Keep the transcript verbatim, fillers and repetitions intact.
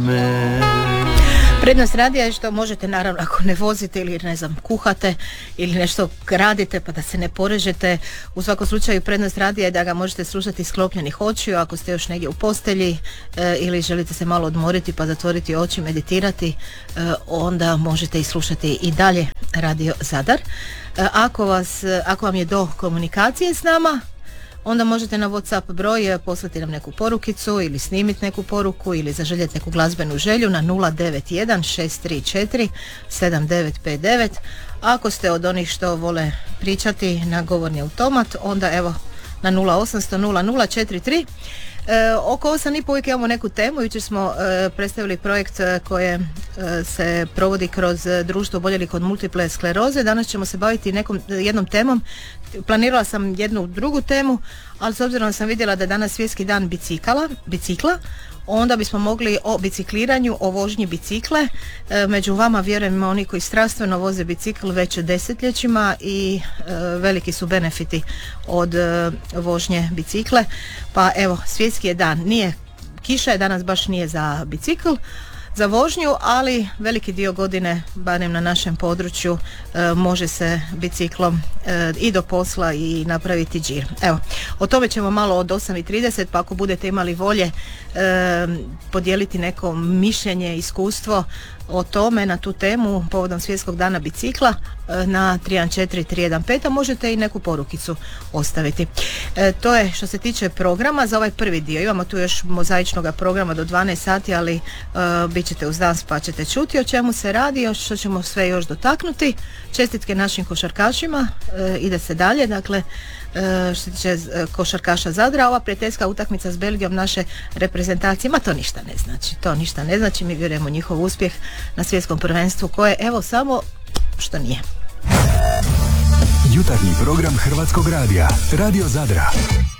me. Prednost radija je što možete, naravno, ako ne vozite ili ne znam, kuhate ili nešto radite pa da se ne porežete, u svakom slučaju prednost radija je da ga možete slušati sklopljenih očiju ako ste još negdje u postelji e, ili želite se malo odmoriti pa zatvoriti oči, meditirati, e, onda možete i slušati i dalje Radio Zadar. E, ako, vas, ako vam je do komunikacije s nama, onda možete na WhatsApp broj poslati nam neku porukicu ili snimiti neku poruku ili zaželjeti neku glazbenu želju na nula devet jedan šest tri četiri sedam devet pet devet. Ako ste od onih što vole pričati na govorni automat, onda evo na nula osamsto nula nula četiri tri. E, oko osam i pol uvijek imamo neku temu. Jučer smo e, predstavili projekt koje e, se provodi kroz društvo oboljelih od multiple skleroze. Danas ćemo se baviti nekom, jednom temom. Planirala sam jednu drugu temu, ali s obzirom da sam vidjela da je danas svjetski dan bicikala, bicikla, onda bismo mogli o bicikliranju, o vožnji bicikle. E, među vama vjerujem ima oni koji strastveno voze bicikl već desetljećima i e, veliki su benefiti od e, vožnje bicikle. Pa evo, svjetski je dan. Nije, kiša je danas baš nije za bicikl, za vožnju, ali veliki dio godine, barem na našem području, e, može se biciklom e, i do posla i napraviti đir. Evo, o tome ćemo malo od osam i trideset, pa ako budete imali volje e, podijeliti neko mišljenje, iskustvo o tome na tu temu povodom svjetskog dana bicikla e, na tri jedan četiri tri jedan pet, a možete i neku porukicu ostaviti. E, to je što se tiče programa za ovaj prvi dio. Imamo tu još mozaičnog programa do dvanaest sati, ali e, bit ćete uz nas pa ćete čuti o čemu se radi, još što ćemo sve još dotaknuti. Čestitke našim košarkašima, e, ide se dalje, dakle e, što se tiče košarkaša Zadra, ova prijateljska utakmica s Belgijom naše reprezentacije, ma to ništa ne znači, to ništa ne znači, mi vjerujemo njihov uspjeh na svjetskom prvenstvu koje evo samo što nije. Jutarnji program Hrvatskog radija, Radio Zadra.